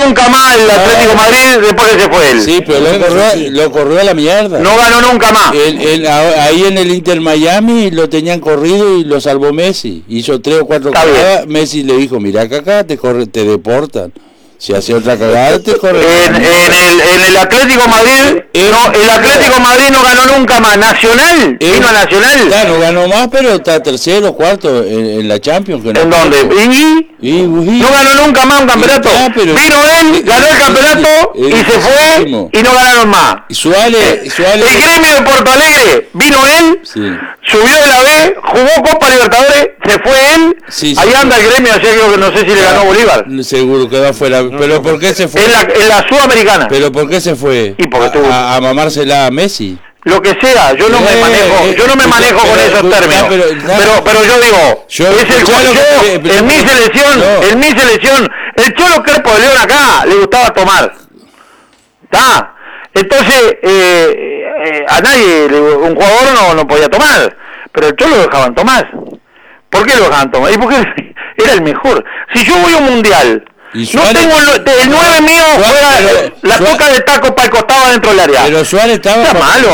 nunca más el Atlético Madrid después que se fue él. Sí, pero lo corrió a la mierda. No ganó nunca más. Ahí en el Inter Miami lo tenían corrido y lo salvó Messi. Hizo 3 o 4 cagadas. Messi le dijo, mirá que acá te deportan. Si hace otra cagada te corre. En el Atlético Madrid, el Atlético Madrid no ganó nunca más. Nacional, vino a Nacional. Claro, no ganó más, pero está tercero, cuarto en la Champions. Que no. ¿En dónde? No ganó nunca más un campeonato. Vino él, ganó el campeonato y se fue y no ganaron más. Suárez. El Gremio de Porto Alegre, vino él, subió de la B, jugó Copa Libertadores, se fue él. Ahí anda el Gremio, así que no sé si le ganó Bolívar. Seguro quedó afuera. ¿Pero por qué se fue? En la Sudamericana. ¿Pero por qué se fue? Y porque a mamársela a Messi. Lo que sea, yo no me manejo con esos términos. Pero yo digo, en mi selección, el Cholo Crespo de León acá le gustaba tomar. ¿Está? Entonces, a nadie, un jugador no podía tomar, pero el Cholo lo dejaban tomar. ¿Por qué lo dejaban tomar? Y porque era el mejor. Si yo voy a un mundial, no tengo el 9 mío, juega la toca de taco para el costado dentro del área. Pero Suárez estaba malo.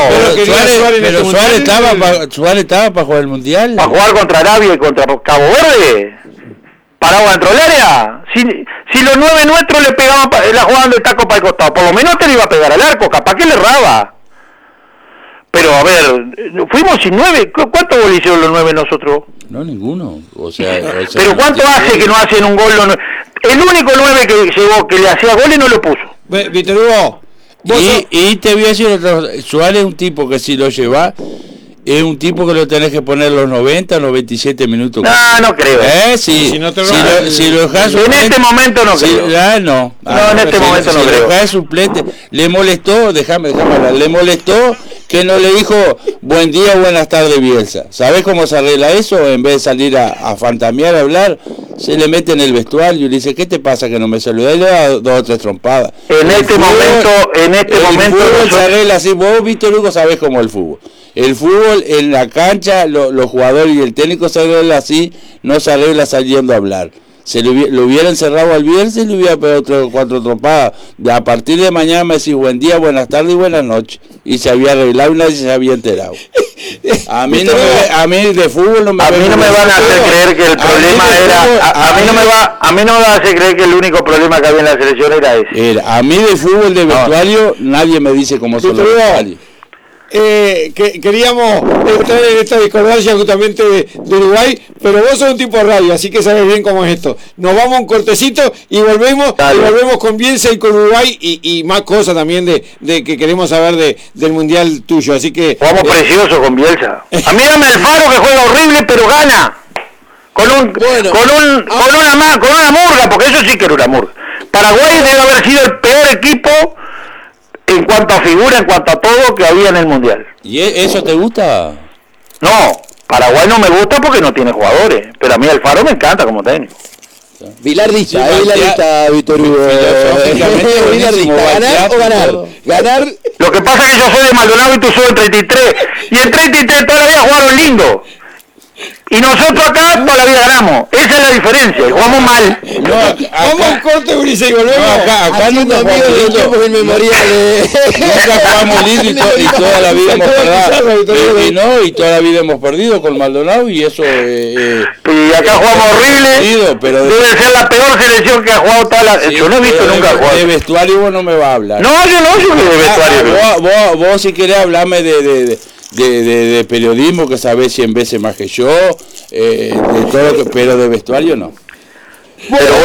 Suárez estaba para jugar el mundial. Para jugar contra Arabia y contra Cabo Verde. Parado dentro del área. Si los 9 nuestros le pegaban la jugaban de taco para el costado, por lo menos te le iba a pegar al arco, capaz que le erraba. Pero a ver, fuimos sin 9. ¿Cuántos goles hicieron los 9 nosotros? No, ninguno. O sea, pero ¿cuánto hace que no hacen un gol? El único 9 que llegó, que le hacía goles, no lo puso. Víctor Hugo. Y te voy a decir otra cosa. Suárez es un tipo que si lo lleva, es un tipo que lo tenés que poner los 90, 97 minutos. No creo. Sí. Si no te si lo dejás suplente, en este momento no creo. En este momento no creo. Si lo dejás suplente, le molestó, déjame hablar, le molestó que no le dijo buen día, buenas tardes, Bielsa. ¿Sabés cómo se arregla eso? En vez de salir a fantamear, a hablar, se le mete en el vestuario y le dice, ¿qué te pasa que no me saludás? Y le da 2 o 3 trompadas. En este momento fútbol se arregla así. Vos, Víctor Hugo, sabés cómo es el fútbol. El fútbol en la cancha, los jugadores y el técnico se arregla así, no se arregla saliendo a hablar. Lo hubiera encerrado al Bielsa y le hubiera pegado 3 o 4 trompadas. A partir de mañana me decís buen día, buenas tardes y buenas noches. Y se había arreglado y nadie se había enterado. A mí de fútbol no me van a hacer creer que el problema era... A mí no me van a hacer creer que el único problema que había en la selección era ese. A mí de fútbol de vestuario nadie me dice cómo son los vestuarios. Queríamos entrar en esta discordancia justamente de Uruguay, pero vos sos un tipo de radio, así que sabes bien cómo es esto. Nos vamos a un cortecito y volvemos con Bielsa y con Uruguay y más cosas también de que queremos saber del mundial tuyo, así que jugamos precioso con Bielsa. A mí dame el Faro que juega horrible pero gana con una murga, porque eso sí que era una murga. Paraguay debe haber sido el peor equipo en cuanto a figura, en cuanto a todo que había en el mundial. ¿Y eso te gusta? No, Paraguay no me gusta porque no tiene jugadores, pero a mí Alfaro me encanta como técnico. Bilardista, Víctor Hugo. Bilardista, ¿ganar o ganar? Ganar. Lo que pasa es que yo soy de Maldonado y tú sos del 33, y el 33 toda la vida jugaron lindo. Y nosotros acá toda la vida ganamos. Esa es la diferencia. Jugamos mal. Vamos a un corte, Ulises, y volvemos. Acá nunca jugamos lindo. Nunca jugamos lindo y toda la vida hemos perdido. Y toda la vida hemos perdido con Maldonado y eso... y acá jugamos horrible. Pero debe ser la peor selección que ha jugado toda la... yo no he visto nunca jugar. De vestuario vos no me vas a hablar. No, yo de vestuario. Vos si querés hablarme de periodismo, que sabés 100 veces más que yo, de todo, pero de vestuario no. Pero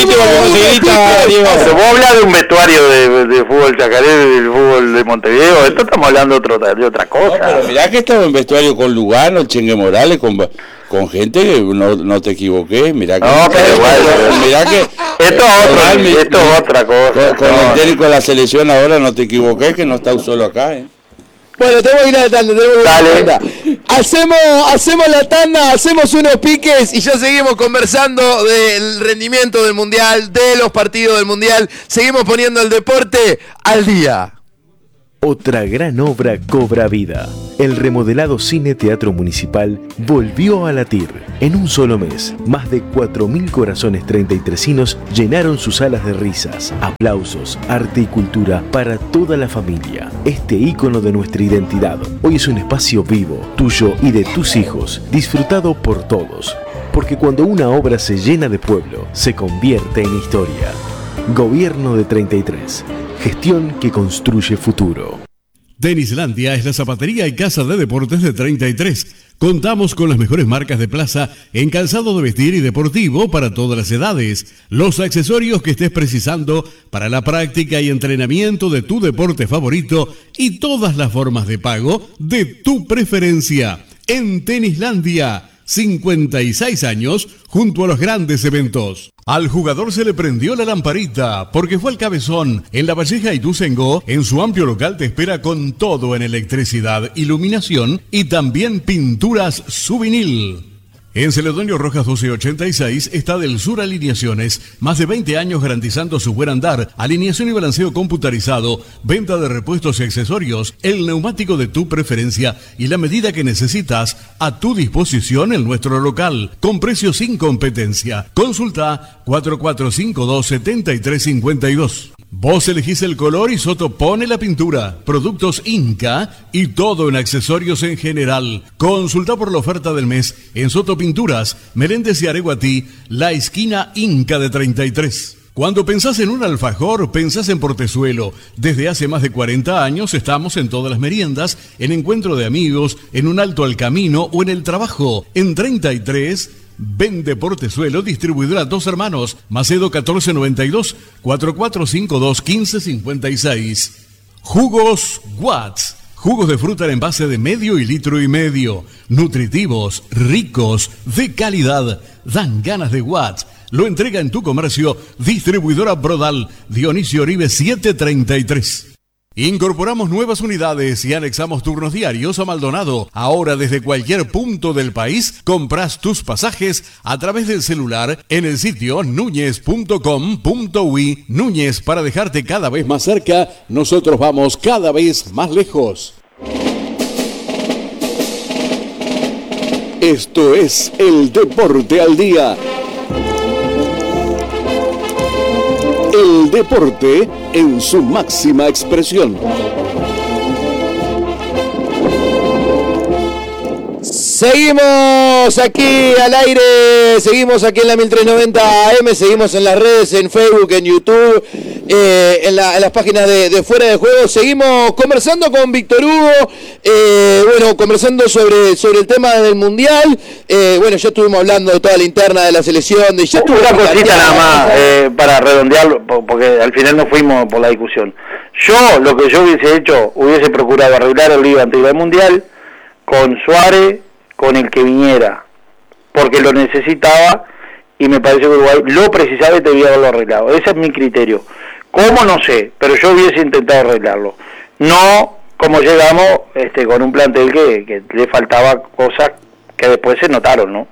vos hablas de un vestuario de fútbol chacaré, del fútbol de Montevideo, esto estamos hablando de otra cosa. No, pero mirá que estaba en vestuario con Lugano, el Chengue Morales, con gente que no te equivoqué, mirá que... No, pero igual, mirá que... Esto es otra cosa. Con el técnico de la selección ahora no te equivoqué, que no está solo acá, Bueno, tengo que ir a la tanda, Dale. Hacemos la tanda, hacemos unos piques y ya seguimos conversando del rendimiento del Mundial, de los partidos del Mundial. Seguimos poniendo el deporte al día. Otra gran obra cobra vida. El remodelado Cine Teatro Municipal volvió a latir. En un solo mes, más de 4.000 corazones 33inos llenaron sus salas de risas, aplausos, arte y cultura para toda la familia. Este ícono de nuestra identidad hoy es un espacio vivo, tuyo y de tus hijos, disfrutado por todos. Porque cuando una obra se llena de pueblo, se convierte en historia. Gobierno de 33. Gestión que construye futuro. Tenislandia es la zapatería y casa de deportes de 33. Contamos con las mejores marcas de plaza en calzado de vestir y deportivo para todas las edades. Los accesorios que estés precisando para la práctica y entrenamiento de tu deporte favorito y todas las formas de pago de tu preferencia. En Tenislandia, 56 años junto a los grandes eventos. Al jugador se le prendió la lamparita porque fue al Cabezón. En La Valleja y Ituzaingó, en su amplio local te espera con todo en electricidad, iluminación y también pinturas Souvenir. En Celedonio Rojas 1286 está Del Sur Alineaciones, más de 20 años garantizando su buen andar, alineación y balanceo computarizado, venta de repuestos y accesorios, el neumático de tu preferencia y la medida que necesitas a tu disposición en nuestro local, con precios sin competencia. Consulta 4452-7352. Vos elegís el color y Soto pone la pintura. Productos Inca y todo en accesorios en general. Consulta por la oferta del mes en Soto Pinturas, Meléndez y Areguatí, la esquina Inca de 33. Cuando pensás en un alfajor, pensás en Portezuelo. Desde hace más de 40 años estamos en todas las meriendas, en encuentro de amigos, en un alto al camino o en el trabajo. En 33... Vende Portezuelo, distribuidora Dos Hermanos, Macedo 1492, 4452-1556. Jugos Watts, jugos de fruta en envase de medio y litro y medio, nutritivos, ricos, de calidad, dan ganas de Watts. Lo entrega en tu comercio, distribuidora Brodal, Dionisio Oribe 733. Incorporamos nuevas unidades y anexamos turnos diarios a Maldonado. Ahora desde cualquier punto del país compras tus pasajes a través del celular en el sitio nuñez.com.uy. Núñez, para dejarte cada vez más cerca, nosotros vamos cada vez más lejos. Esto es el Deporte al Día. El deporte en su máxima expresión. Seguimos aquí al aire, seguimos aquí en la 1390 AM, seguimos en las redes, en Facebook, en YouTube, en las páginas de Fuera de Juego. Seguimos conversando con Víctor Hugo, conversando sobre el tema del Mundial. Ya estuvimos hablando de toda la interna de la selección. Una cosita nada más, para redondearlo, porque al final no fuimos por la discusión. Lo que yo hubiese hecho, hubiese procurado arreglar el lío antes del Mundial, con Suárez, con el que viniera, porque lo necesitaba y me parece que Uruguay lo precisaba y debía haberlo arreglado. Ese es mi criterio. ¿Cómo? No sé, pero yo hubiese intentado arreglarlo. No como llegamos con un plantel que le faltaba cosas que después se notaron, ¿no?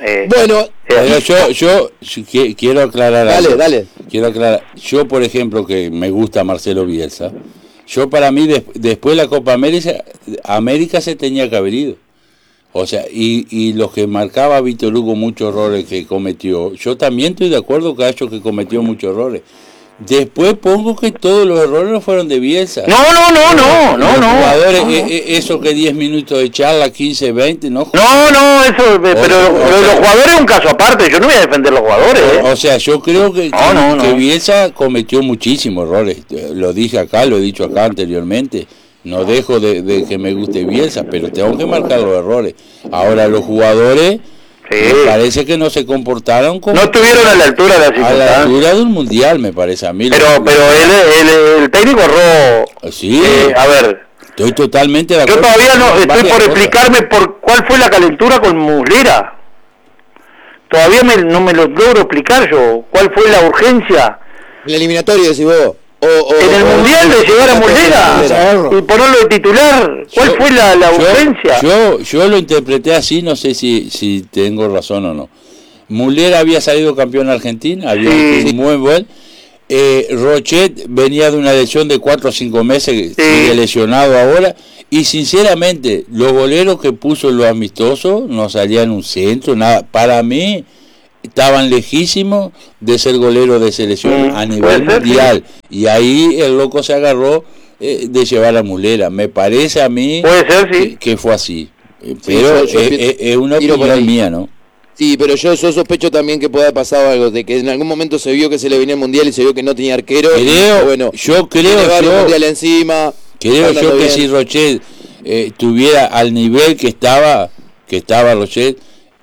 Yo quiero aclarar algo. Dale. Quiero aclarar. Yo, por ejemplo, que me gusta Marcelo Bielsa, para mí, después de la Copa América se tenía que haber ido. O sea, y los que marcaba Víctor Hugo muchos errores que cometió, yo también estoy de acuerdo, Cacho, que cometió muchos errores. Después pongo que todos los errores no fueron de Bielsa. No. Los jugadores, eso que 10 minutos de charla, 15, 20, no. Eso, pero los jugadores es un caso aparte, yo no voy a defender los jugadores. O sea, yo creo que Bielsa cometió muchísimos errores. Lo dije acá, lo he dicho acá anteriormente. No dejo de que me guste Bielsa, pero tengo que marcar los errores. Ahora los jugadores me parece que no se comportaron como... No estuvieron a la altura de la circunstancia. A la altura de un mundial, me parece a mí. Pero el técnico erró... Sí. A ver... Estoy totalmente de acuerdo. Yo todavía no estoy por explicarme por cuál fue la calentura con Muslera. Todavía no me lo logro explicar yo. ¿Cuál fue la urgencia? El eliminatorio, decís vos. En el Mundial de llegar a Muslera y ponerlo de titular. ¿Cuál fue la urgencia? Yo lo interpreté así, no sé si tengo razón o no. Muslera había salido campeón en Argentina, había sido muy buen. Rochet venía de una lesión de 4 o 5 meses, sigue lesionado ahora, y sinceramente los goleros que puso en los amistosos no salían un centro, nada. Para mí estaban lejísimos de ser goleros de selección a nivel mundial, y ahí el loco se agarró de llevar la mulera. Me parece a mí que fue así, pero es una opinión mía, ¿no? Sí, pero yo sospecho también que puede haber pasado algo, de que en algún momento se vio que se le venía el mundial y se vio que no tenía arquero. Yo creo el mundial encima. Creo yo que si Rochet estuviera al nivel que estaba Rochet,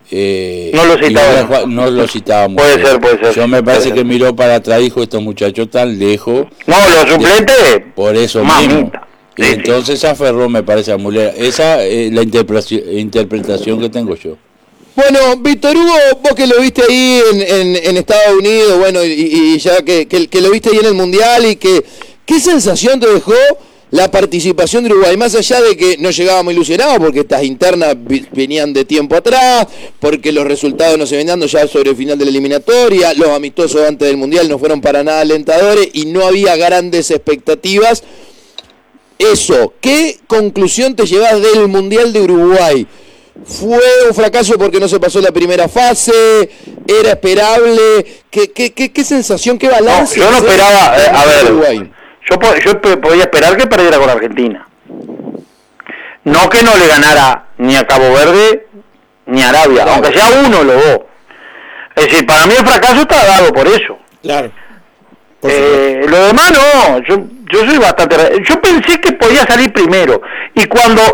no lo citaba mucho. Puede ser. Yo me parece que miró para atrás y dijo, estos muchachos tan lejos. No, los suplentes. Por eso mismo. Y entonces se aferró, me parece, a Mulera. Esa es la interpretación que tengo yo. Bueno, Víctor Hugo, vos que lo viste ahí en Estados Unidos, bueno, y ya que lo viste ahí en el Mundial, y ¿qué sensación te dejó la participación de Uruguay? Más allá de que no llegábamos ilusionados, porque estas internas venían de tiempo atrás, porque los resultados no se ven dando ya sobre el final de la eliminatoria, los amistosos antes del Mundial no fueron para nada alentadores y no había grandes expectativas. Eso, ¿qué conclusión te llevas del Mundial de Uruguay? ¿Fue un fracaso porque no se pasó la primera fase? ¿Era esperable? ¿Qué sensación, qué balance? No, yo no esperaba, a ver, Uruguay. Yo podía esperar que perdiera con Argentina. No que no le ganara ni a Cabo Verde ni a Arabia, claro, aunque sea uno los dos. Es decir, para mí el fracaso está dado por eso. Claro. Lo demás no, yo soy bastante... Yo pensé que podía salir primero. Y cuando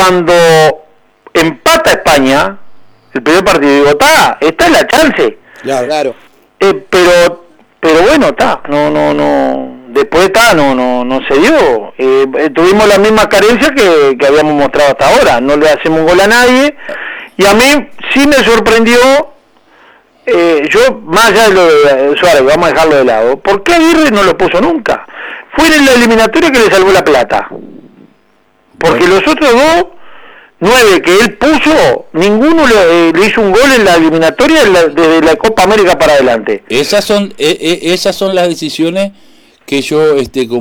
empata España, el primer partido, digo, está en la chance. Claro. Pero bueno, está, no. Después no se dio. Tuvimos la misma carencia que habíamos mostrado hasta ahora. No le hacemos un gol a nadie. Y a mí sí me sorprendió, yo, más allá de lo de Suárez, vamos a dejarlo de lado, ¿por qué Aguirre no lo puso nunca? Fue en la eliminatoria que le salvó la plata. Porque los otros 9 que él puso, ninguno le hizo un gol en la eliminatoria desde la Copa América para adelante. Esas son las decisiones que yo,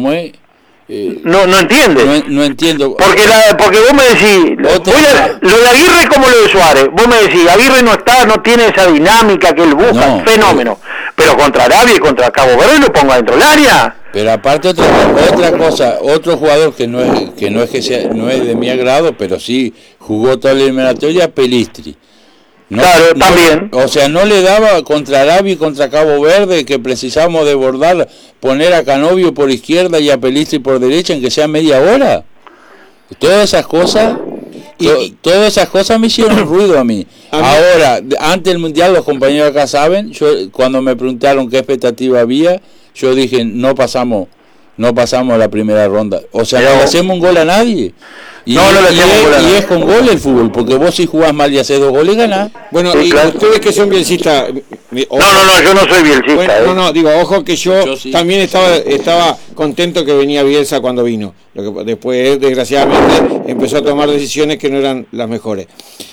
no entiende. No entiendo. Porque vos me decís, lo de Aguirre es como lo de Suárez. Vos me decís, Aguirre no tiene esa dinámica que él busca, fenómeno. Pero contra Arabia y contra Cabo Verde lo pongo adentro del área. Pero aparte otra cosa, otro jugador que no es de mi agrado, pero sí jugó toda la eliminatoria, Pelistri. También. O sea, no le daba contra Arabia y contra Cabo Verde, que precisábamos desbordar, poner a Canovio por izquierda y a Pelistri por derecha, en que sea media hora. Todas esas cosas me hicieron ruido a mí. Ahora, antes del Mundial, los compañeros acá saben, cuando me preguntaron qué expectativa había, yo dije, no pasamos la primera ronda. O sea, no le hacemos un gol a nadie. Y es con gol el fútbol, porque vos si jugás mal y haces 2 goles ganás. Bueno, y claro, ustedes que son bielcistas... No, yo no soy bielcista. Bueno, digo, ojo que yo sí. También estaba contento que venía Bielsa cuando vino. Lo que después, desgraciadamente, empezó a tomar decisiones que no eran las mejores.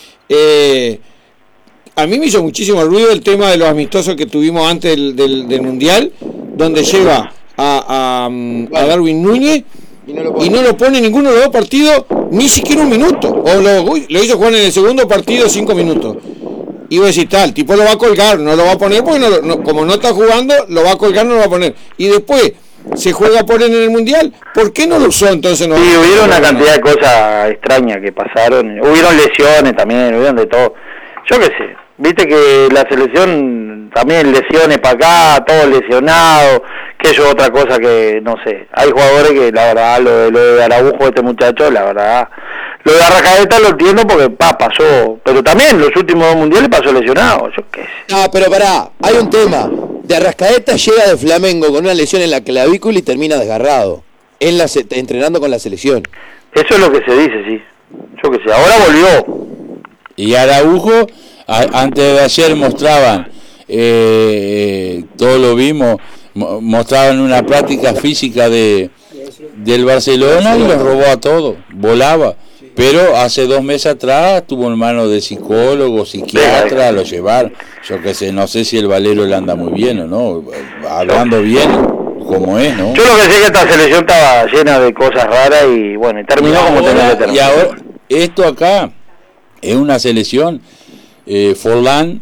A mí me hizo muchísimo ruido el tema de los amistosos que tuvimos antes del Mundial, donde lleva a Darwin Núñez y no lo pone ninguno de los 2 partidos, ni siquiera un minuto. O lo hizo jugar en el segundo partido 5 minutos. Y vos decís, el tipo lo va a colgar, no lo va a poner porque como no está jugando, lo va a colgar, no lo va a poner. Y después se juega por él en el Mundial, ¿por qué no lo usó entonces? Sí, hubieron una cantidad de cosas extrañas que pasaron, hubieron lesiones también, hubieron de todo. Yo qué sé, viste que la selección también lesiones para acá, todos lesionados, que eso es otra cosa que, no sé, hay jugadores que la verdad, lo de Araujo, este muchacho, la verdad, lo de Arrascaeta lo entiendo porque pasó, pero también los últimos 2 mundiales pasó lesionado, yo qué sé. No, pero pará, hay un tema, de Arrascaeta llega de Flamengo con una lesión en la clavícula y termina desgarrado, entrenando con la selección. Eso es lo que se dice, sí, yo qué sé, ahora volvió. Y Araujo, antes de ayer mostraban, todo lo vimos, mostraban una práctica física del Barcelona y los robó a todos, volaba. Pero hace 2 meses atrás tuvo en manos de psicólogo, psiquiatra, lo llevaron. Yo qué sé, no sé si el Valero le anda muy bien o no, hablando bien. como es, ¿no? Yo lo que sé es que esta selección estaba llena de cosas raras y bueno, terminó como tenía que terminar. Y ahora, esto acá es una selección, Forlán,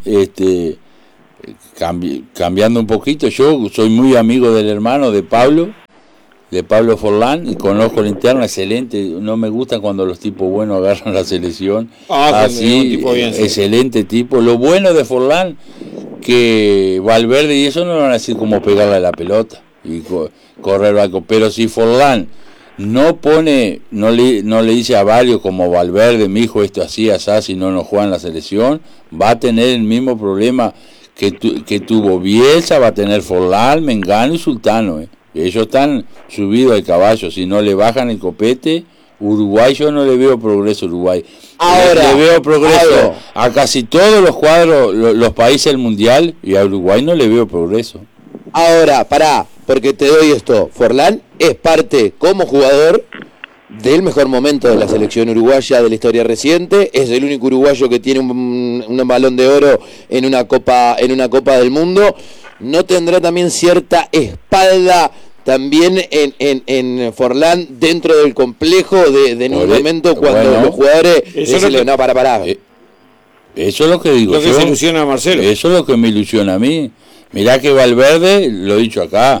cambiando un poquito, yo soy muy amigo del hermano de Pablo Forlán, y conozco la interna, excelente. No me gusta cuando los tipos buenos agarran la selección, así, tipo bien, excelente tipo. Lo bueno de Forlán, que Valverde y eso no van a decir como pegarle a la pelota y correr banco, pero si Forlán no le dice a varios como Valverde, mi hijo esto así, así, si no nos juega en la selección, va a tener el mismo problema que tuvo Bielsa, va a tener Forlán, Mengano y Sultano, Ellos están subidos al caballo, si no le bajan el copete, Uruguay, yo no le veo progreso a Uruguay. Ahora, le veo progreso a casi todos los cuadros, los países del mundial, y a Uruguay no le veo progreso. Ahora, pará, porque te doy esto. Forlán es parte, como jugador, del mejor momento de la selección uruguaya de la historia reciente. Es el único uruguayo que tiene un balón de oro en una copa del mundo. ¿No tendrá también cierta espalda también en Forlán dentro del complejo de un momento cuando los jugadores dicen, no, pará? Eso es lo que digo. Lo que se ilusiona a Marcelo. Eso es lo que me ilusiona a mí. Mirá que Valverde, lo he dicho acá,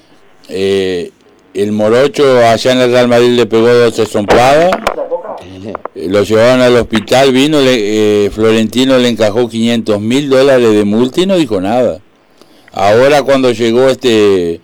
el morocho allá en el Real Madrid le pegó 2 trompadas, lo llevaron al hospital, vino, Florentino le encajó $500,000 de multa y no dijo nada. Ahora cuando llegó el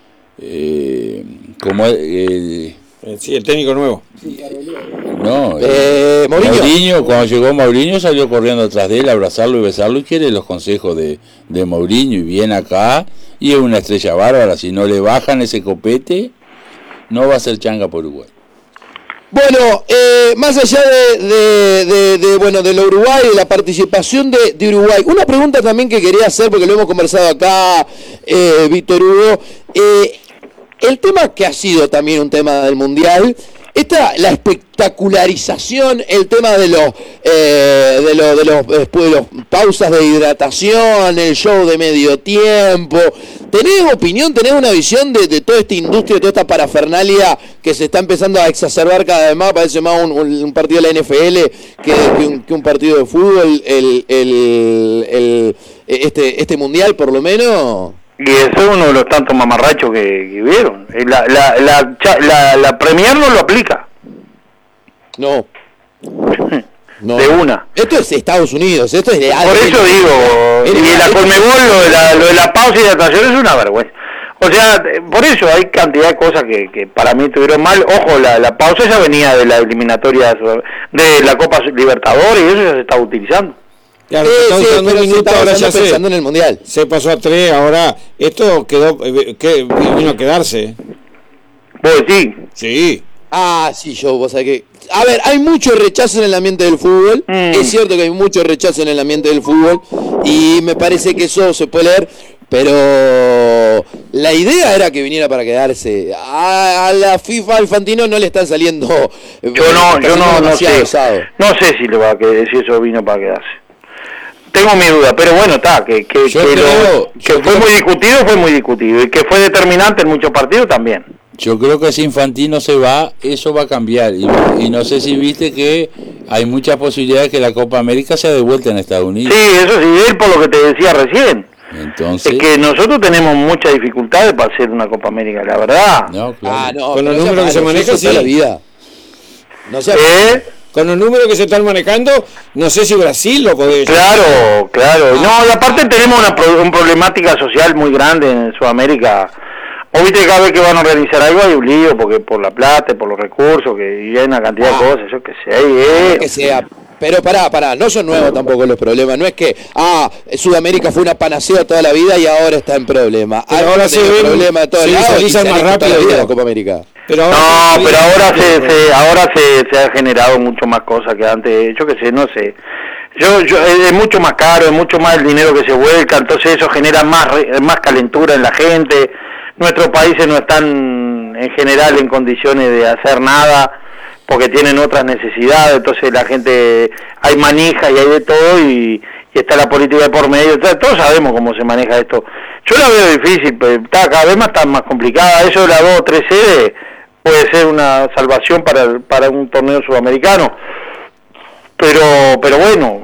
técnico nuevo. No, Mourinho, cuando llegó Mourinho salió corriendo atrás de él, a abrazarlo y besarlo, y quiere los consejos de Mourinho, y viene acá y es una estrella bárbara. Si no le bajan ese copete, no va a ser changa por Uruguay. Bueno, más allá de lo Uruguay, de la participación de Uruguay, una pregunta también que quería hacer, porque lo hemos conversado acá, Víctor Hugo, el tema que ha sido también un tema del Mundial, la espectacularización, el tema de los pausas de hidratación, el show de medio tiempo. ¿Tenés opinión, tenés una visión de toda esta industria, de toda esta parafernalia que se está empezando a exacerbar cada vez más? Parece más un partido de la NFL que un partido de fútbol, este Mundial por lo menos. Y ese es uno de los tantos mamarrachos que vieron. La Premier no lo aplica. No. De una. Esto es Estados Unidos, esto es de por eso digo, y la Conmebol, lo de la pausa y hidratación es una vergüenza. O sea, por eso hay cantidad de cosas que para mí estuvieron mal. Ojo, la pausa ya venía de la eliminatoria de la Copa Libertadores, y eso ya se estaba utilizando. Claro, ahora ya pensando en el Mundial. Se pasó a 3, ahora esto vino a quedarse. ¿Vos sí? Sí. Sí, vos sabés que... A ver, hay mucho rechazo en el ambiente del fútbol. Es cierto que hay mucho rechazo en el ambiente del fútbol, y me parece que eso se puede leer, pero la idea era que viniera para quedarse. A la FIFA, al Infantino no le están saliendo... Yo no sé. No sé si eso vino para quedarse. Tengo mi duda, pero bueno, está, que fue muy discutido, y que fue determinante en muchos partidos también. Yo creo que si Infantino se va, eso va a cambiar, y no sé si viste que hay muchas posibilidades que la Copa América sea devuelta en Estados Unidos. Sí, eso sí, es por lo que te decía recién. Entonces, es que nosotros tenemos muchas dificultades para hacer una Copa América, la verdad. No, claro. Con los números que se manejan, sí. La vida. No sé. Con los números que se están manejando, no sé si Brasil lo podría decir. Claro. No, y aparte tenemos una problemática social muy grande en Sudamérica. O viste que cada vez que van a organizar algo hay un lío, porque por la plata, por los recursos, y hay una cantidad de cosas, yo qué sé. Que sea. Pero pará, no son nuevos tampoco los problemas. No es que, Sudamérica fue una panacea toda la vida y ahora está en problema. Ahora se ve problema de todo el lado y más rápido de la Copa América. Pero ahora se ha generado mucho más cosas que antes. Yo qué sé, no sé. Es mucho más caro, es mucho más el dinero que se vuelca, entonces eso genera más calentura en la gente. Nuestros países no están en general en condiciones de hacer nada porque tienen otras necesidades, entonces la gente, hay manija y hay de todo, y está la política de por medio, todos sabemos cómo se maneja esto. Yo la veo difícil, pero está cada vez más complicada. Eso de la 2 o 3 sedes puede ser una salvación para un torneo sudamericano. Pero bueno,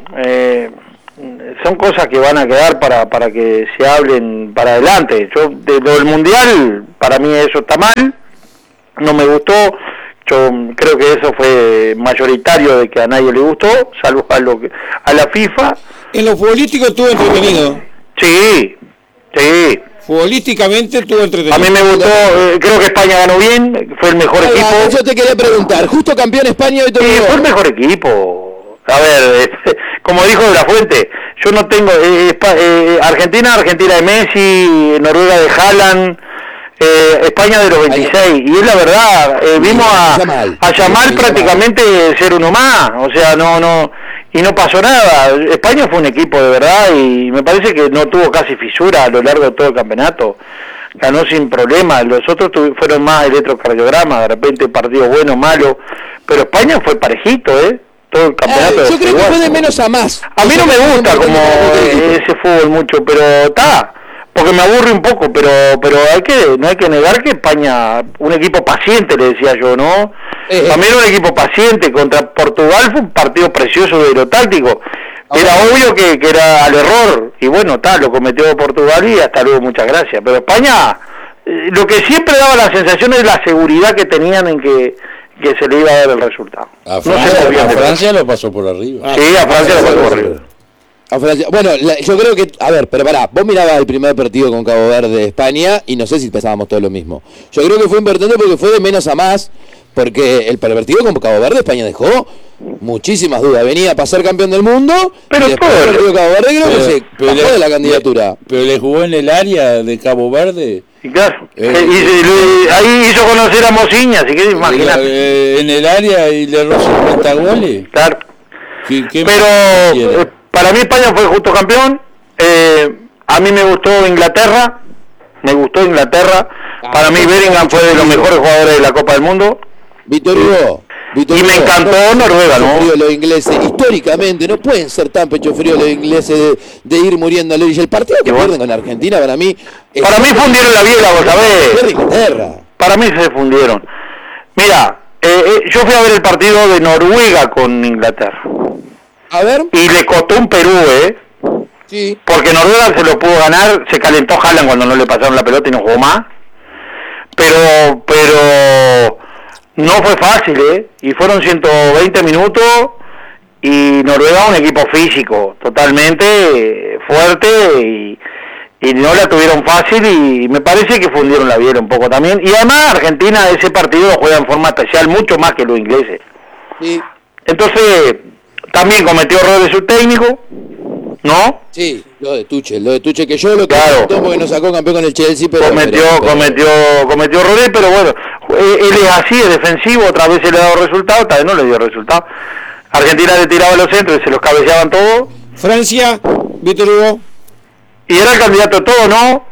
son cosas que van a quedar para que se hablen para adelante. Yo, de lo del Mundial, para mí eso está mal, no me gustó. Yo creo que eso fue mayoritario de que a nadie le gustó, salvo a la FIFA. En lo futbolístico estuvo entretenido. Sí. Futbolísticamente estuvo entretenido. A mí me gustó, creo que España ganó bien, fue el mejor equipo. Yo te quería preguntar, justo campeón España hoy. Sí, fue el mejor equipo. A ver, como dijo De la Fuente, yo no tengo Argentina de Messi, Noruega de Haaland, España de los 26, y es la verdad, vimos a Yamal prácticamente ser uno más, o sea, no y no pasó nada. España fue un equipo de verdad y me parece que no tuvo casi fisura a lo largo de todo el campeonato, ganó sin problema. Los otros fueron más electrocardiograma, de repente partidos buenos, malos, pero España fue parejito, todo el campeonato. Yo creo que fue de menos a más. A mí no me gusta como ese fútbol mucho, pero está, porque me aburre un poco, pero no hay que negar que España, un equipo paciente, le decía yo, ¿no? También un equipo paciente. Contra Portugal fue un partido precioso de lo táctico. Era obvio que era al error, y bueno, lo cometió Portugal y hasta luego, muchas gracias. Pero España, lo que siempre daba la sensación es la seguridad que tenían en que se le iba a dar el resultado. A Francia lo pasó por arriba. Sí, a Francia lo pasó por arriba. Bueno, yo creo que, a ver, pero pará, vos mirabas el primer partido con Cabo Verde España y no sé si pensábamos todo lo mismo. Yo creo que fue importante porque fue de menos a más, porque el partido con Cabo Verde España dejó muchísimas dudas. Venía a pasar campeón del mundo, pero y después el partido de Cabo Verde creo que se bajó de la candidatura. Pero le jugó en el área de Cabo Verde. Y claro, ahí hizo conocer a Mociña, así que imagínate. En el área y le erró 50 goles. Claro. Pero para mí España fue justo campeón. A mí me gustó Inglaterra. Para mí Bellingham fue de los mejores jugadores de la Copa del Mundo. Víctor Hugo. Y me encantó Noruega, ¿no? Frío los ingleses, históricamente, no pueden ser tan pecho frío los ingleses de ir muriendo a la orilla. El partido que pierden con Argentina, para mí... fundieron la biela, vos sabés. Inglaterra. Para mí se fundieron. Mira, yo fui a ver el partido de Noruega con Inglaterra. A ver. Y le costó un Perú, Sí. Porque Noruega se lo pudo ganar, se calentó Haaland cuando no le pasaron la pelota y no jugó más. Pero no fue fácil, y fueron 120 minutos y Noruega un equipo físico, totalmente fuerte y no la tuvieron fácil y me parece que fundieron la biela un poco también. Y además Argentina ese partido lo juega en forma especial, mucho más que los ingleses. Sí. Entonces, también cometió errores su técnico, ¿no? Sí, lo de Tuchel, que yo lo claro, porque nos sacó campeón con el Chelsea, pero cometió errores, pero bueno, él es así, es defensivo, otra vez se le ha dado resultado, esta vez no le dio resultado. Argentina le tiraba los centros y se los cabeceaban todos. Francia, Víctor Hugo. Y era el candidato a todo, ¿no?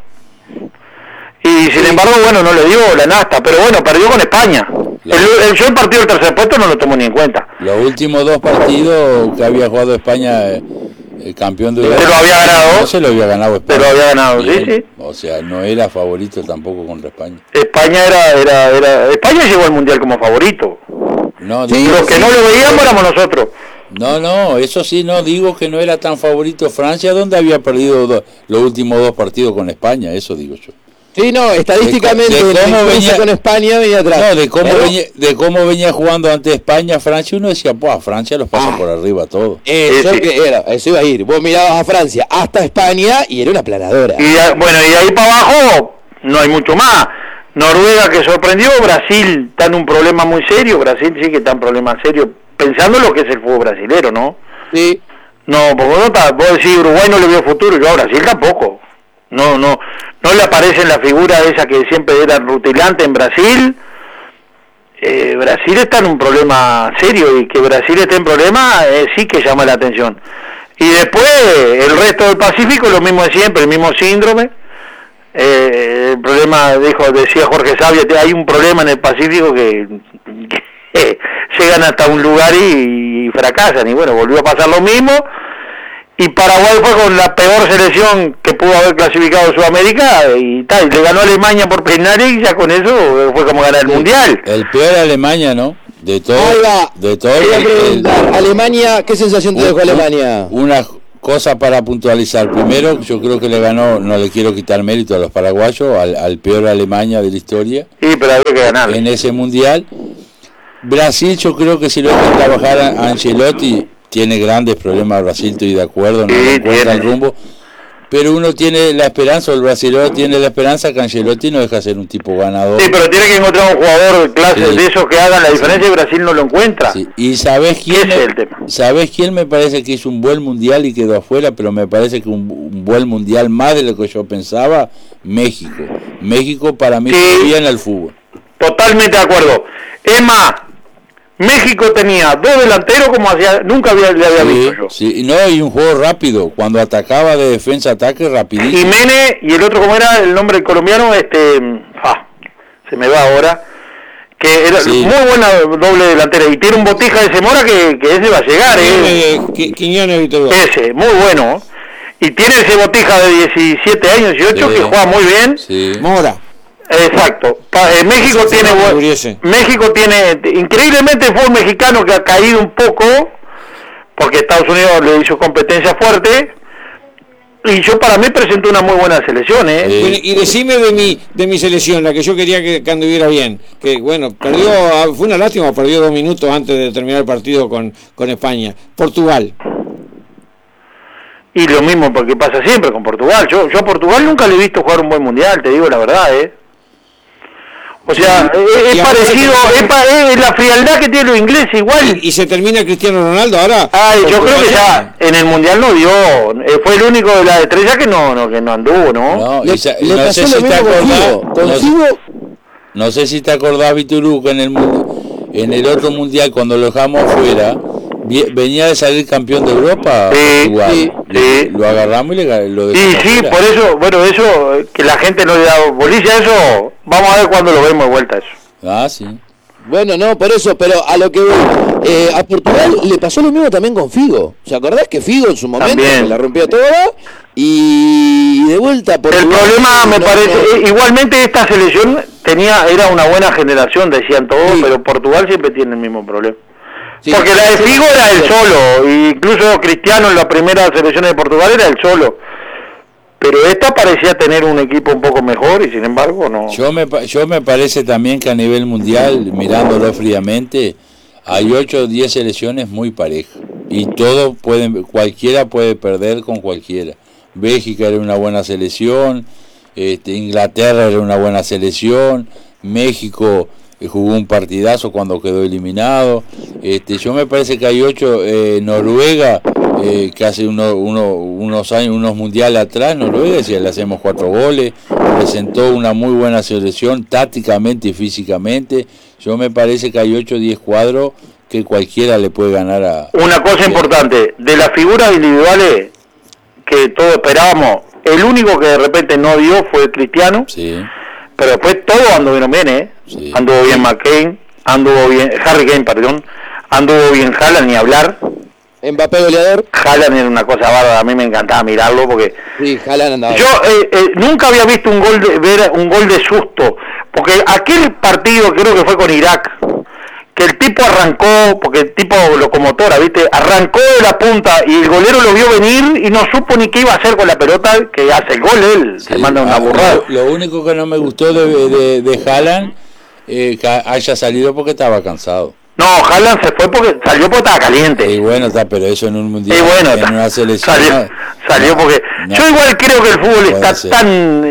Y sin embargo, bueno, no le dio la nasta, pero bueno, perdió con España. Yo el partido del tercer puesto no lo tomo ni en cuenta. Los últimos 2 partidos que había jugado España, el campeón de Europa, se lo había ganado. No se lo había ganado España. Se lo había ganado, sí. O sea, no era favorito tampoco contra España. España España llegó al Mundial como favorito. No, sí, los que no lo veíamos éramos nosotros. No, eso sí, no digo que no era tan favorito Francia, donde había perdido los últimos 2 partidos con España, eso digo yo. Sí, no, estadísticamente de cómo venía con España venía atrás. No, de cómo venía jugando ante España, Francia, uno decía, pues a Francia los pasa por arriba todo. Eso iba a ir. Vos mirabas a Francia hasta España y era una planadora. Y ahí para abajo no hay mucho más. Noruega que sorprendió, Brasil está en un problema muy serio, Brasil sí que está en problema serio, pensando en lo que es el fútbol brasilero, ¿no? Sí. No, porque vos decís Uruguay no le vio futuro, yo a Brasil tampoco. No le aparece en la figura esa que siempre era rutilante en Brasil. Brasil está en un problema serio y que Brasil esté en problema sí que llama la atención. Y después el resto del Pacífico lo mismo de siempre, el mismo síndrome. El problema, decía Jorge Sabia, hay un problema en el Pacífico que llegan hasta un lugar y fracasan. Y bueno, volvió a pasar lo mismo. y Paraguay fue con la peor selección que pudo haber clasificado a Sudamérica y tal, le ganó a Alemania por penales y ya con eso fue como ganar el Mundial. El peor Alemania, ¿no? De todo. Alemania, ¿qué sensación te dejó Alemania? Una cosa para puntualizar. Primero, yo creo que le ganó, no le quiero quitar mérito a los paraguayos, al peor Alemania de la historia. Sí, pero había que ganar. En ese Mundial. Brasil, yo creo que si lo dejan trabajar a Ancelotti, tiene grandes problemas Brasil, estoy de acuerdo, no encuentra el rumbo. Pero uno tiene la esperanza, el brasileño tiene la esperanza que Ancelotti no deja ser un tipo ganador. Sí, pero tiene que encontrar un jugador de clase de esos que hagan la diferencia y Brasil no lo encuentra. Sí. Y ¿sabés quién me parece que hizo un buen mundial y quedó afuera? Pero me parece que un buen mundial más de lo que yo pensaba, México. México para mí bien al fútbol. Totalmente de acuerdo. Es más, México tenía dos delanteros como nunca le había visto yo. Sí, no, y un juego rápido, cuando atacaba de defensa ataque rapidísimo. Jiménez y el otro, ¿cómo era el nombre del colombiano? Se me va ahora. Que era muy buena doble delantera y tiene un Botija de Zamora que ese va a llegar, Quiñones, Víctor. Ese, muy bueno. Y tiene ese Botija de 17 años, 18 que juega muy bien. Sí. Mora. Exacto. México tiene increíblemente el fútbol mexicano que ha caído un poco porque Estados Unidos le hizo competencia fuerte y yo para mí presentó una muy buena selección. Bueno, y decime de mi selección, la que yo quería que anduviera bien, que bueno, fue una lástima, perdió 2 minutos antes de terminar el partido con España. Portugal. Y lo mismo porque pasa siempre con Portugal. Yo a Portugal nunca le he visto jugar un buen mundial, te digo la verdad, O sea, es parecido, es la frialdad que tienen los ingleses igual. ¿Y se termina Cristiano Ronaldo ahora? Yo creo que ya en el mundial no dio, fue el único de la estrella que no anduvo, ¿no? No sé si te acordás, no sé si te acordás, Viturú, que en el otro mundial cuando lo dejamos afuera, venía de salir campeón de Europa. Sí. Lo agarramos y lo dejamos. Sí, por eso, bueno, eso, que la gente no le da bolilla, eso, vamos a ver cuándo lo vemos de vuelta eso. Sí. Bueno, no, por eso, pero a lo que a Portugal le pasó lo mismo también con Figo. ¿Se acordás que Figo en su momento la rompió toda? Y de vuelta Portugal. El problema me parece, igualmente esta selección era una buena generación, decían todos, pero Portugal siempre tiene el mismo problema. Sí, porque la de Figo era el solo, incluso Cristiano en la primera selección de Portugal era el solo, pero esta parecía tener un equipo un poco mejor y sin embargo no. Yo me parece también que a nivel mundial, mirándolo fríamente, hay 8 o 10 selecciones muy parejas y cualquiera puede perder con cualquiera. Bélgica era una buena selección, Inglaterra era una buena selección, México jugó un partidazo cuando quedó eliminado. Yo me parece que hay 8, Noruega, que hace unos años, unos mundiales atrás, Noruega, si le hacemos 4 goles, presentó una muy buena selección tácticamente y físicamente. Yo me parece que hay 8 o 10 cuadros que cualquiera le puede ganar a... Una cosa importante, de las figuras individuales que todos esperábamos, el único que de repente no dio fue Cristiano. Sí. Pero después todos anduvieron bien, Sí. Anduvo bien McCain, Harry Kane, anduvo bien Haaland, ni hablar. Mbappé goleador. Haaland era una cosa bárbara, a mí me encantaba mirarlo porque... Sí, Haaland andaba. Yo nunca había visto un gol de susto, porque aquel partido creo que fue con Irak, que el tipo arrancó, porque el tipo locomotora, ¿viste? Arrancó de la punta y el golero lo vio venir y no supo ni qué iba a hacer con la pelota, que hace el gol él, se manda una burrada. Lo único que no me gustó de Haaland, que haya salido porque estaba cansado. No, Haaland salió porque estaba caliente. Y bueno, pero eso en un mundial, en una selección... Salió porque... Yo igual creo que el fútbol está tan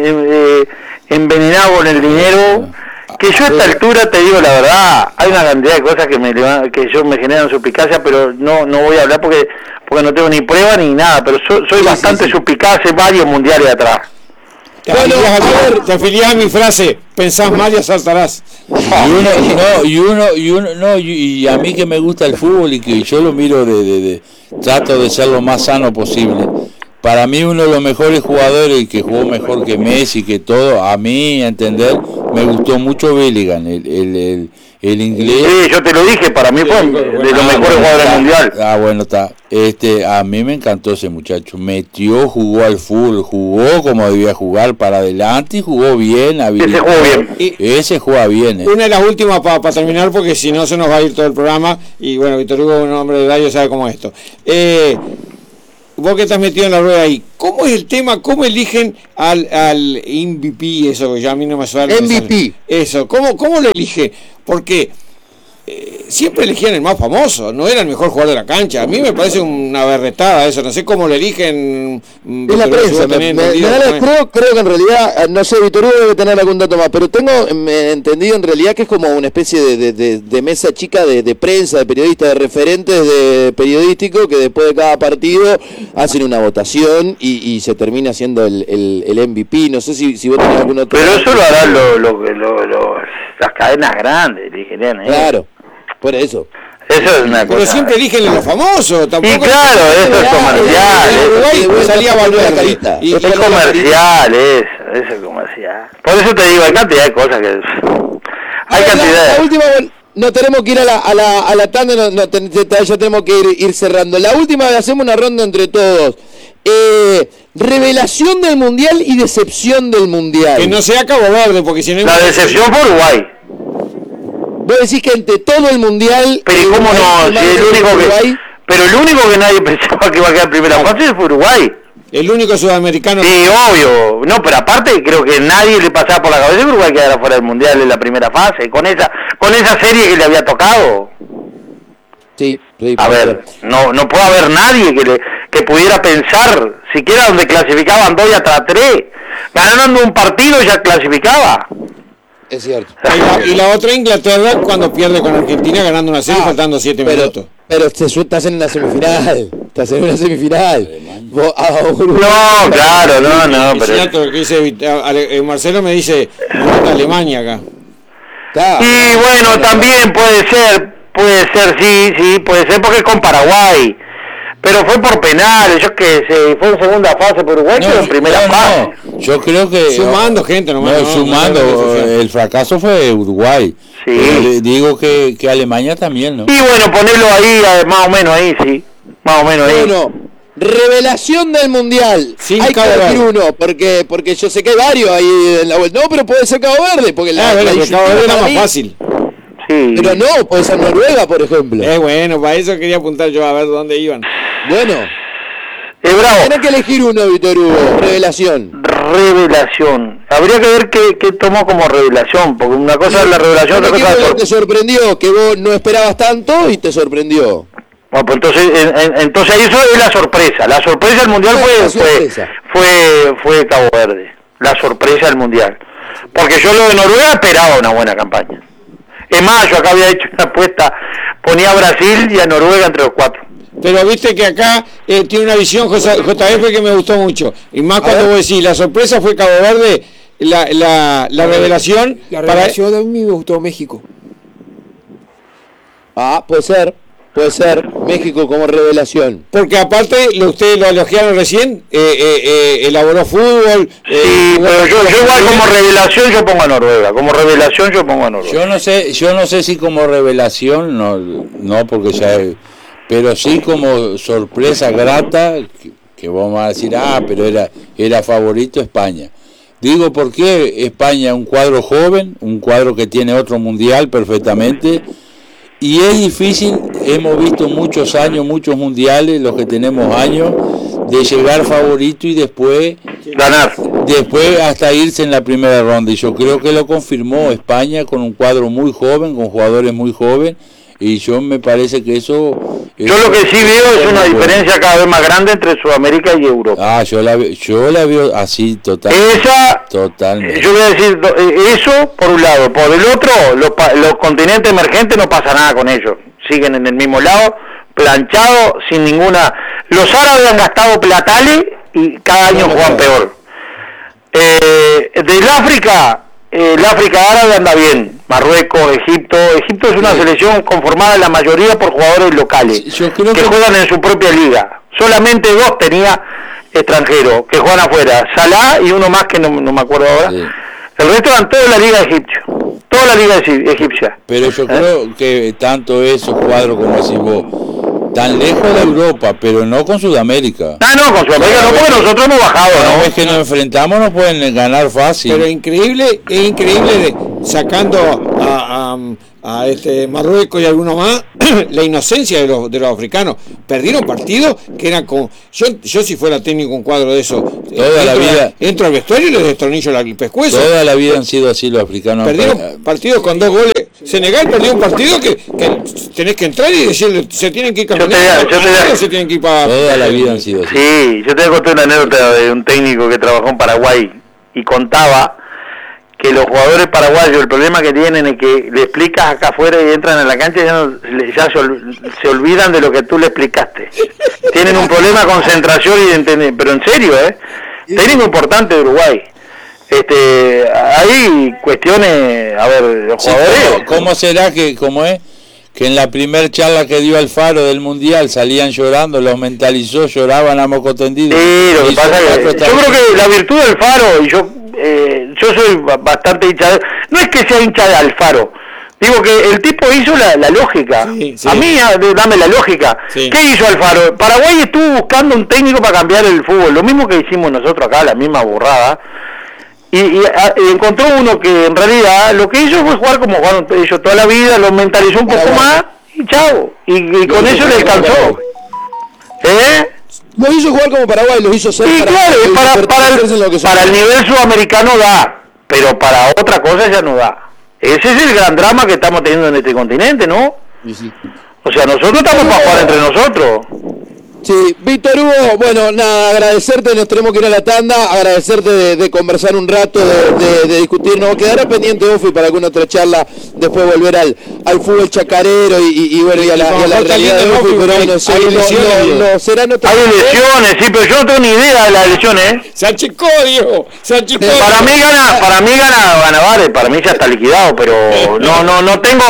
envenenado con el dinero... Que yo a esta altura te digo la verdad, hay una cantidad de cosas que me generan suspicacia, pero no voy a hablar porque no tengo ni prueba ni nada, pero soy bastante suspicaz hace varios mundiales atrás. Te afiliás a mi frase, pensás mal y asaltarás. Y a mí que me gusta el fútbol y que yo lo miro trato de ser lo más sano posible. para mí uno de los mejores jugadores y que jugó mejor que Messi, que todo, a mí, a entender, me gustó mucho Bellingham, el inglés. Sí, yo te lo dije, para mí fue de los mejores jugadores del mundial. Bueno, está. A mí me encantó ese muchacho. Jugó al fútbol, jugó como debía jugar para adelante y jugó bien. Ese jugó bien. Ese juega bien. Una de las últimas para terminar, porque si no se nos va a ir todo el programa. Y bueno, Víctor Hugo es un hombre de radio, sabe cómo es esto. Vos que estás metido en la rueda ahí, ¿cómo es el tema? ¿Cómo eligen al MVP? Eso que ya a mí no me suena. MVP. Eso, ¿cómo lo elige? Porque siempre elegían el más famoso, no era el mejor jugador de la cancha. A mí me parece una berretada eso, no sé cómo lo eligen. Es la prensa, creo que en realidad, no sé, Víctor Hugo debe tener algún dato más, pero tengo entendido en realidad que es como una especie de mesa chica de prensa, de periodistas, de referentes de periodístico, que después de cada partido hacen una votación y se termina haciendo el MVP. No sé si vos tenés algún otro. Pero eso lo harán las cadenas grandes, eligen, Claro. Por eso. Eso es una cosa. Pero siempre eligen a los famosos, tampoco. Y claro, eso es comercial. Salía Valverde. Es comercial, eso es comercial. Por eso te digo, hay cantidad de cosas que. Hay cantidad. La última, no tenemos que ir a la tanda, ya tenemos que ir cerrando. La última, hacemos una ronda entre todos. Revelación del mundial y decepción del mundial. Que no sea Cabo Verde, porque si no. La decepción fue Uruguay. Vos decís que entre todo el mundial. Pero ¿cómo no? Si el único que nadie pensaba que iba a quedar en primera fase fue Uruguay. El único sudamericano. Sí, obvio. No, pero aparte creo que nadie le pasaba por la cabeza que Uruguay quedara fuera del mundial en la primera fase, con esa serie que le había tocado. Sí, a ver, no puede haber nadie que pudiera pensar siquiera donde clasificaban 2 y hasta 3. Ganando un partido ya clasificaba. Es cierto. Y la otra Inglaterra cuando pierde con Argentina ganando una serie faltando 7 minutos. Pero estás en una semifinal. No, claro, no. Es cierto lo que dice Marcelo, me dice Alemania acá. Y bueno, también puede ser, sí, puede ser porque es con Paraguay. Pero fue por penales, yo que sé, fue en segunda fase por Uruguay, pero en primera fase. Yo creo que... Sumando gente nomás. El fracaso fue Uruguay. Sí. Digo que Alemania también, ¿no? Y bueno, ponerlo ahí, más o menos ahí, sí. Más o menos ahí. Bueno, revelación del mundial. Sí, hay que elegir uno, porque yo sé que hay varios ahí en la vuelta. No, pero puede ser Cabo Verde, porque Cabo Verde era más fácil. Sí. Pero no, puede ser Noruega, por ejemplo. Bueno, para eso quería apuntar yo a ver dónde iban. Bueno, bravo. Tenés que elegir uno, Víctor Hugo. Revelación. Habría que ver qué tomó como revelación, porque una cosa es la revelación, otra cosa es te sorprendió, que vos no esperabas tanto y te sorprendió. Bueno, pues entonces eso es la sorpresa. La sorpresa del mundial fue Cabo Verde. La sorpresa del mundial. Porque yo lo de Noruega esperaba una buena campaña. Es más, yo acá había hecho una apuesta, ponía a Brasil y a Noruega entre los 4. Pero viste que acá tiene una visión JF que me gustó mucho. Y más cuando vos decís, la sorpresa fue Cabo Verde, la revelación. La revelación a mí me gustó México. Puede ser México como revelación. Porque aparte, ustedes lo elogiaron recién, elaboró fútbol. Sí, pero yo igual como revelación yo pongo a Noruega. Yo no sé si como revelación, no porque ya pero sí como sorpresa grata, que vamos a decir, pero era favorito España. Digo, ¿por qué España? Un cuadro joven, un cuadro que tiene otro mundial perfectamente. Y es difícil, hemos visto muchos años, muchos mundiales, los que tenemos años, de llegar favorito y después ganar. Después hasta irse en la primera ronda. Y yo creo que lo confirmó España con un cuadro muy joven, con jugadores muy jóvenes. Y yo me parece que eso... Yo lo que sí veo es una diferencia cada vez más grande entre Sudamérica y Europa. Yo la veo así totalmente. Totalmente. Yo voy a decir eso por un lado. Por el otro, los continentes emergentes no pasa nada con ellos. Siguen en el mismo lado, planchados, sin ninguna... Los árabes han gastado platales y cada año juegan peor. Del África... el África árabe anda bien, Marruecos, Egipto es una selección conformada en la mayoría por jugadores locales que juegan en su propia liga. Solamente 2 tenía extranjeros que juegan afuera, Salah y uno más que no me acuerdo ahora. Sí. El resto eran toda la liga egipcia, toda la liga egipcia. Pero yo creo que tanto esos cuadros como decís vos, tan lejos de Europa, pero no con Sudamérica. No, con Sudamérica no, porque nosotros hemos bajado, ¿no? Una vez que nos enfrentamos nos pueden ganar fácil. Pero es increíble sacando a Marruecos y alguno más, la inocencia de los africanos. Perdieron partidos que eran como... Yo si fuera técnico un cuadro de eso, la vida entro al vestuario y les destornillo el pescuezo. Toda la vida han sido así los africanos. Perdieron partidos con 2 goles. Senegal perdió un partido que tenés que entrar y decirle, se tienen que ir campeonatos, se tienen que ir para... Toda la vida han sido así. Sí, yo te voy a contar una anécdota de un técnico que trabajó en Paraguay y contaba que los jugadores paraguayos, el problema que tienen es que le explicas acá afuera y entran en la cancha y ya se olvidan de lo que tú le explicaste. Tienen un problema de concentración y de entender, pero en serio, técnico importante de Uruguay. Hay cuestiones, a ver, los jugadores... ¿Cómo será que, que en la primer charla que dio Alfaro del Mundial salían llorando, los mentalizó, lloraban a moco tendido? Sí, lo que pasa es que yo creo que la virtud del Faro, y yo soy bastante hincha de... No es que sea hincha de Alfaro, digo que el tipo hizo la lógica. Sí. A mí, dame la lógica. Sí. ¿Qué hizo Alfaro? Paraguay estuvo buscando un técnico para cambiar el fútbol, lo mismo que hicimos nosotros acá, la misma burrada. Y encontró uno que en realidad lo que hizo fue jugar como jugaron ellos toda la vida, lo mentalizó un poco más y chao. Y con eso le alcanzó. Lo hizo jugar como Paraguay, lo hizo ser. Sí, claro, para el nivel sudamericano da, pero para otra cosa ya no da. Ese es el gran drama que estamos teniendo en este continente, ¿no? Sí. O sea, nosotros estamos para jugar entre nosotros. Sí, Víctor Hugo, bueno, nada, agradecerte, nos tenemos que ir a la tanda, agradecerte de conversar un rato, de discutir, nos quedará pendiente, Ofi, para alguna otra charla, después volver al fútbol chacarero y bueno, y a la realidad de Ofi, pero bueno, será otra... Hay lesiones, sí, pero yo no tengo ni idea de las lesiones, Se achicó, Diego, se achicó. Para mí gana Vares, para mí ya está liquidado, pero no tengo...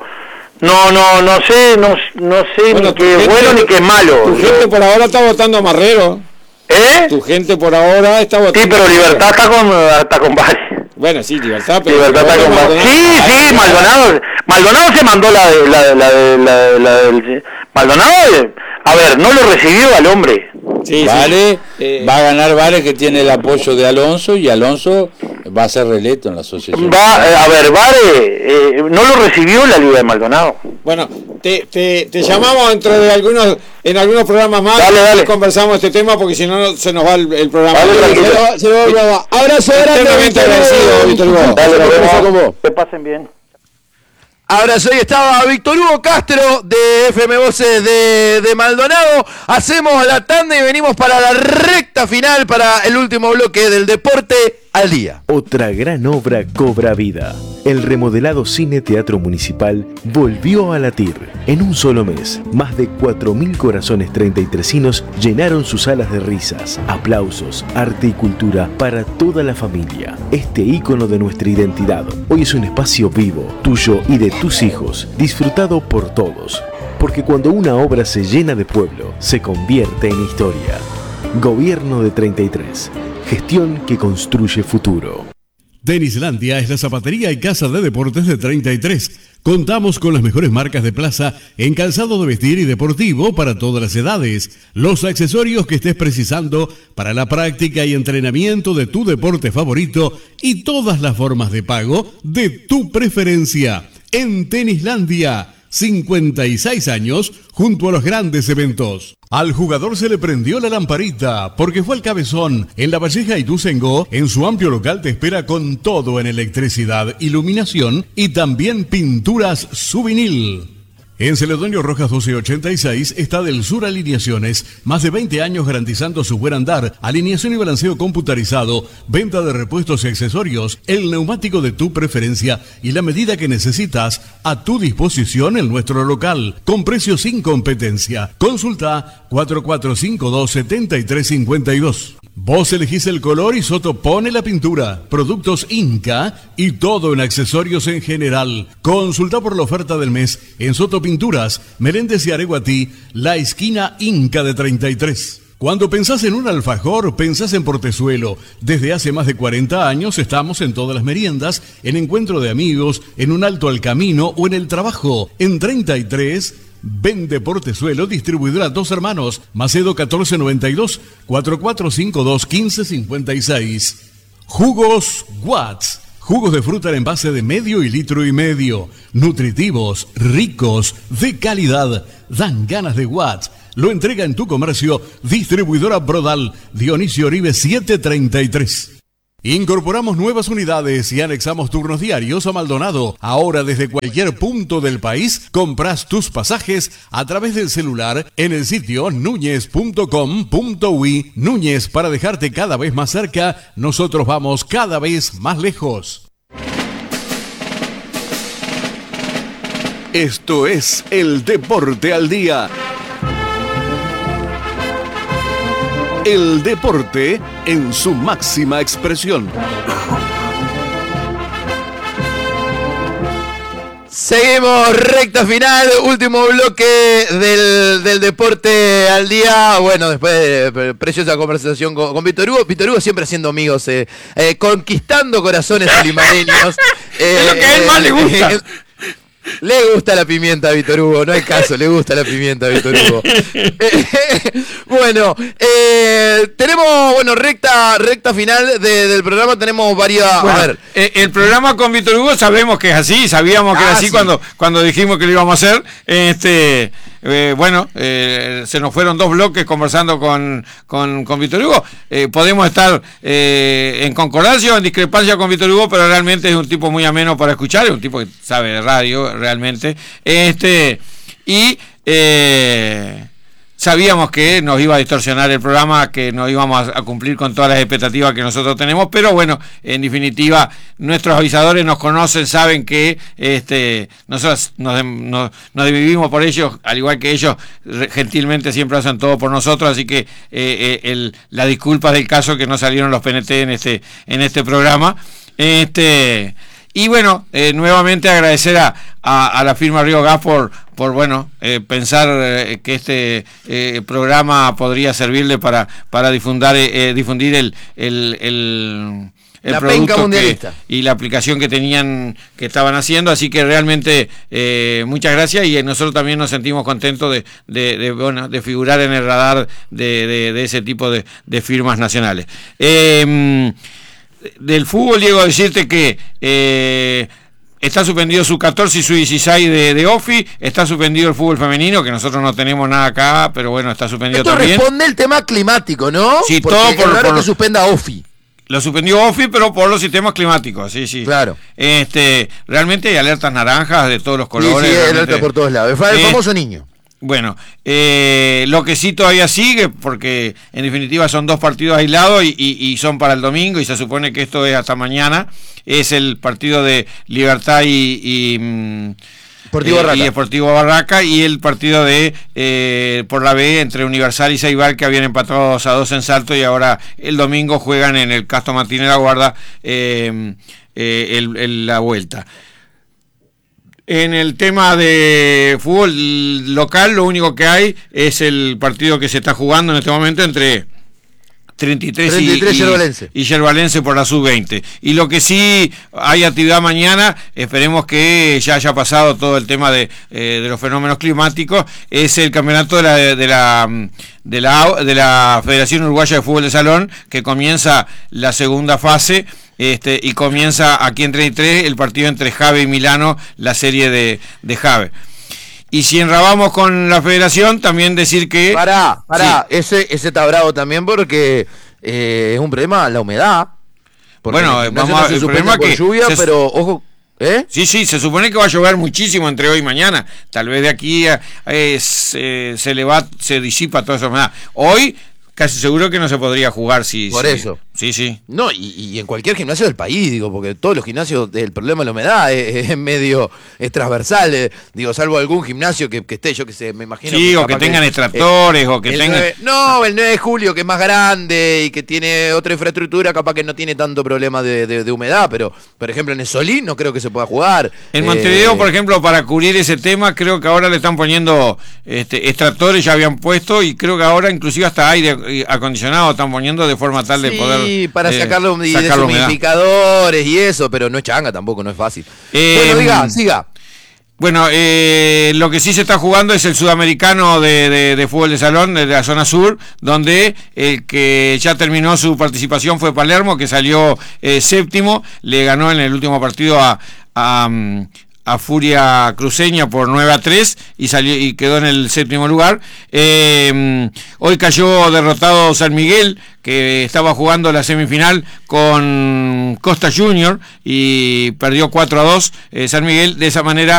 No sé bueno, ni qué es bueno ni qué es malo. Tu gente por ahora está votando a Marrero. Tu gente por ahora está votando. Sí, pero Libertad está con Vares. Bueno, sí, Libertad, pero Libertad está con Vares. Sí, Maldonado se mandó la del Maldonado, a ver, no lo recibió al hombre. Sí, vale, va a ganar Vale, que tiene el apoyo de Alonso, y Alonso va a ser reelecto en la asociación. Vale, no lo recibió la Liga de Maldonado. Bueno, te llamamos dentro de en algunos programas más. Dale. Conversamos este tema porque si no se nos va el programa. Se va el programa. Abrazo grande. Agradecido, Víctor Hugo. Dale, que pasen bien. Abrazo, ahí estaba Víctor Hugo Castro de FM Voces de Maldonado. Hacemos la tanda y venimos para la recta final, para el último bloque del Deporte al Día. Otra gran obra cobra vida. El remodelado Cine Teatro Municipal volvió a latir. En un solo mes, más de 4.000 corazones 33inos llenaron sus salas de risas, aplausos, arte y cultura para toda la familia. Este ícono de nuestra identidad hoy es un espacio vivo, tuyo y de tus hijos, disfrutado por todos. Porque cuando una obra se llena de pueblo, se convierte en historia. Gobierno de 33. Gestión que construye futuro. Tenislandia es la zapatería y casa de deportes de 33. Contamos con las mejores marcas de plaza en calzado de vestir y deportivo para todas las edades. Los accesorios que estés precisando para la práctica y entrenamiento de tu deporte favorito y todas las formas de pago de tu preferencia. En Tenislandia, 56 años junto a los grandes eventos. Al jugador se le prendió la lamparita porque fue al Cabezón. En La Valleja y Ituzaingó, en su amplio local te espera con todo en electricidad, iluminación y también pinturas Souvenir. En Celedonio Rojas 1286 está Del Sur Alineaciones, más de 20 años garantizando su buen andar, alineación y balanceo computarizado, venta de repuestos y accesorios, el neumático de tu preferencia y la medida que necesitas a tu disposición en nuestro local, con precios sin competencia. Consulta 4452-7352. Vos elegís el color y Soto pone la pintura. Productos Inca y todo en accesorios en general. Consulta por la oferta del mes en Soto Pinturas, Meléndez y Areguatí, la esquina Inca de 33. Cuando pensás en un alfajor, pensás en Portezuelo. Desde hace más de 40 años estamos en todas las meriendas, en encuentro de amigos, en un alto al camino o en el trabajo. En 33, vende Portezuelo, distribuidora Dos Hermanos, Macedo 1492, 4452 1556. Jugos Watts. Jugos de fruta en envase de medio y litro y medio. Nutritivos, ricos, de calidad. Dan ganas de Watts. Lo entrega en tu comercio, distribuidora Brodal, Dionisio Oribe 733. Incorporamos nuevas unidades y anexamos turnos diarios a Maldonado. Ahora desde cualquier punto del país compras tus pasajes a través del celular en el sitio nuñez.com.uy. Núñez, para dejarte cada vez más cerca, nosotros vamos cada vez más lejos. Esto es el Deporte al Día. El deporte en su máxima expresión. Seguimos, recta final, último bloque del Deporte al Día. Bueno, después de preciosa conversación con Víctor Hugo. Víctor Hugo siempre haciendo amigos, conquistando corazones limareños. Es lo que a él más le gusta. Le gusta la pimienta a Víctor Hugo, no hay caso, le gusta la pimienta a Víctor Hugo. Bueno, tenemos, recta final del programa, tenemos varias... Bueno, a ver, el programa con Víctor Hugo sabemos que es así, sabíamos que era así, sí. cuando dijimos que lo íbamos a hacer. Se nos fueron 2 bloques conversando con Víctor Hugo. Podemos estar en concordancia o en discrepancia con Víctor Hugo, pero realmente es un tipo muy ameno para escuchar, es un tipo que sabe de radio realmente. Sabíamos que nos iba a distorsionar el programa, que no íbamos a cumplir con todas las expectativas que nosotros tenemos, pero bueno, en definitiva, nuestros avisadores nos conocen, saben que nosotros nos dividimos por ellos, al igual que ellos gentilmente siempre hacen todo por nosotros, así que la disculpa del caso que no salieron los PNT en este programa. Y bueno, nuevamente agradecer a la firma Río Gas por pensar que este programa podría servirle para difundir el la producto penca mundialista y la aplicación que estaban haciendo, así que realmente muchas gracias, y nosotros también nos sentimos contentos de figurar en el radar de ese tipo de firmas nacionales. Del fútbol, Diego, decirte que está suspendido su 14 y su 16 de OFI, está suspendido el fútbol femenino, que nosotros no tenemos nada acá, pero bueno, está suspendido también. Esto responde el tema climático, ¿no? Sí, porque todo por que suspenda OFI. Lo suspendió OFI, pero por los sistemas climáticos, sí. Claro. Realmente hay alertas naranjas de todos los colores. Sí, hay alertas por todos lados. El famoso niño. Bueno, lo que sí todavía sigue, porque en definitiva son 2 partidos aislados y son para el domingo, y se supone que esto es hasta mañana, es el partido de Libertad y Sportivo Barraca, y el partido por la B entre Universal y Ceibal, que habían empatado 2-2 en Salto, y ahora el domingo juegan en el Castro Martínez La Guarda la vuelta. En el tema de fútbol local, lo único que hay es el partido que se está jugando en este momento entre 33 y Yerbalense por la sub-20. Y lo que sí hay actividad mañana, esperemos que ya haya pasado todo el tema de los fenómenos climáticos, es el campeonato de la Federación Uruguaya de Fútbol de Salón, que comienza la segunda fase. Y comienza aquí en 33 el partido entre Jave y Milano, la serie de Jave. Y si enrabamos con la federación, también decir que... Pará, sí. Ese está bravo también porque es un problema la humedad. Bueno, vamos a ver, el problema que lluvia, pero ojo... Sí, se supone que va a llover muchísimo entre hoy y mañana. Tal vez de aquí se disipa toda esa humedad. Hoy... casi seguro que no se podría jugar por eso. Sí. No, y en cualquier gimnasio del país, digo, porque todos los gimnasios, el problema de la humedad es medio transversal, digo, salvo algún gimnasio que esté, yo que sé, me imagino. Sí, o que tengan extractores, o que tengan... el 9 de julio, que es más grande y que tiene otra infraestructura, capaz que no tiene tanto problema de humedad, pero, por ejemplo, en el Solín no creo que se pueda jugar. En Montevideo, por ejemplo, para cubrir ese tema, creo que ahora le están poniendo extractores, ya habían puesto, y creo que ahora inclusive hasta aire acondicionado están poniendo de forma tal de poder... Sí, para sacarlo de deshumidificadores y eso, pero no es changa tampoco, no es fácil. Bueno, siga. Bueno, lo que sí se está jugando es el sudamericano de fútbol de salón de la zona sur, donde el que ya terminó su participación fue Palermo, que salió séptimo, le ganó en el último partido a Furia Cruceña por 9-3 y quedó en el séptimo lugar. Hoy cayó derrotado San Miguel, que estaba jugando la semifinal con Costa Junior y perdió 4-2 San Miguel. De esa manera